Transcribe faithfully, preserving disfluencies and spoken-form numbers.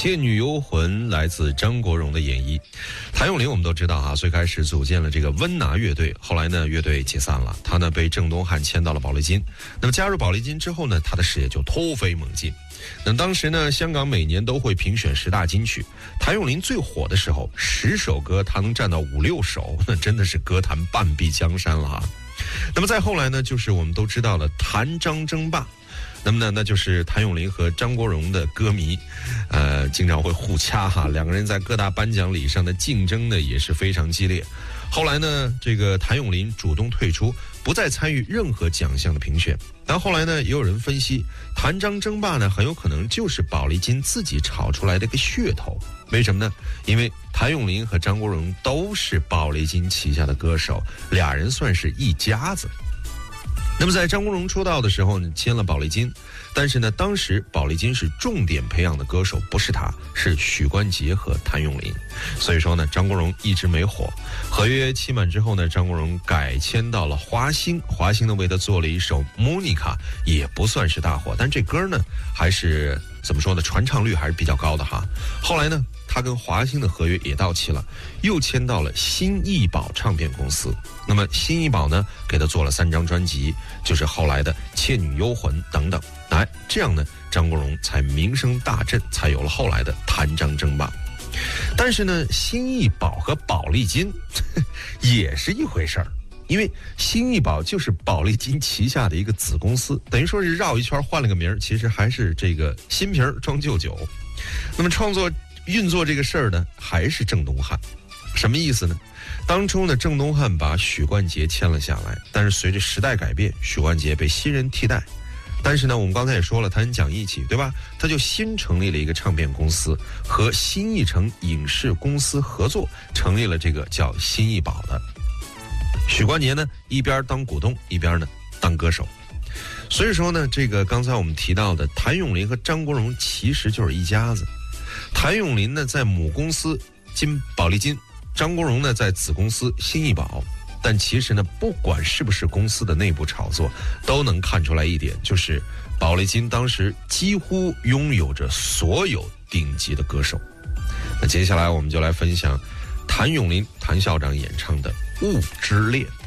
倩女幽魂来自张国荣的演绎。谭咏麟我们都知道啊，最开始组建了这个温拿乐队，后来呢乐队解散了，他呢被郑东汉签到了宝丽金。那么加入宝丽金之后呢，他的事业就突飞猛进。那当时呢，香港每年都会评选十大金曲，谭咏麟最火的时候，十首歌他能占到五六首，那真的是歌坛半壁江山了哈。那么再后来呢，就是我们都知道了谭张争霸。那么呢，那就是谭咏麟和张国荣的歌迷，呃，经常会互掐哈，两个人在各大颁奖礼上的竞争呢也是非常激烈。后来呢，这个谭咏麟主动退出，不再参与任何奖项的评选。但后来呢，也有人分析，谭张争霸呢很有可能就是宝丽金自己炒出来的一个噱头。为什么呢？因为谭咏麟和张国荣都是宝丽金旗下的歌手，俩人算是一家子。那么在张国荣出道的时候呢，签了宝丽金，但是呢，当时宝丽金是重点培养的歌手，不是他，是许冠杰和谭咏麟。所以说呢，张国荣一直没火。合约期满之后呢，张国荣改签到了华星，华星呢为他做了一首《Monica》，也不算是大火，但这歌呢还是怎么说呢，传唱率还是比较高的哈。后来呢，他跟华星的合约也到期了，又签到了新艺宝唱片公司。那么新艺宝呢，给他做了三张专辑，就是后来的《倩女幽魂》等等。哎，这样呢，张国荣才名声大振，才有了后来的谭张争霸。但是呢，新艺宝和宝丽金也是一回事儿，因为新艺宝就是宝丽金旗下的一个子公司，等于说是绕一圈换了个名儿，其实还是这个新瓶装旧酒。那么创作运作这个事儿呢，还是郑东汉。什么意思呢？当初呢，郑东汉把许冠杰签了下来，但是随着时代改变，许冠杰被新人替代。但是呢，我们刚才也说了，他很讲义气，对吧？他就新成立了一个唱片公司，和新艺城影视公司合作，成立了这个叫新艺宝的。许冠杰呢，一边当股东，一边呢当歌手。所以说呢，这个刚才我们提到的谭咏麟和张国荣其实就是一家子。谭咏麟呢在母公司金宝丽金，张国荣呢在子公司新艺宝。但其实呢，不管是不是公司的内部炒作，都能看出来一点，就是宝丽金当时几乎拥有着所有顶级的歌手。那接下来我们就来分享谭咏麟谭校长演唱的《雾之恋》。